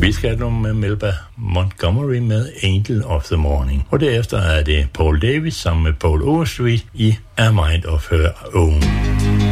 Vi skal nu med Melba Montgomery med Angel of the Morning. Og derefter er det Paul Davis sammen med Paul Overstreet i A Mind of Her Own.